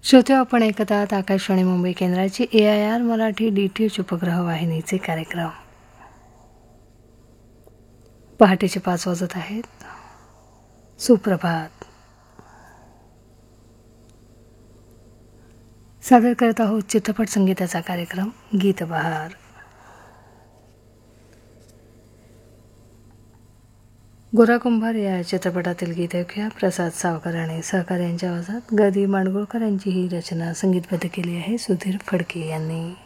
श्रोते, आपण ऐकत आहात आकाशवाणी मुंबई केंद्राची AIR मराठी DTH उपग्रह वाहिनीचे कार्यक्रम. पहाटेचे 5 वाजत आहेत. सुप्रभात. सादर करत आहोत चित्रपट संगीताचा कार्यक्रम गीतबहार. गोरा कुंभार या चित्रपटातील गीत ऐकूया. प्रसाद सावकर आणि सहकार्यांच्या आवाजात. ग. दी. माडगुळकर यांची ही रचना संगीतबद्ध केली आहे सुधीर फडके यांनी.